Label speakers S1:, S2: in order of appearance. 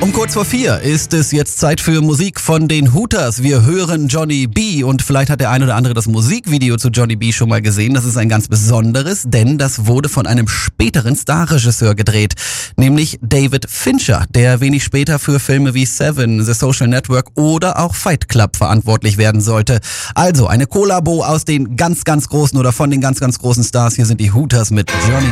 S1: Um kurz vor 4 ist es jetzt Zeit für Musik von den Hooters. Wir hören Johnny B. und vielleicht hat der ein oder andere das Musikvideo zu Johnny B. schon mal gesehen. Das ist ein ganz besonderes, denn das wurde von einem späteren Starregisseur gedreht, nämlich David Fincher, der wenig später für Filme wie Seven, The Social Network oder auch Fight Club verantwortlich werden sollte. Also eine Kollabo aus den ganz, ganz großen oder von den ganz, ganz großen Stars. Hier sind die Hooters mit Johnny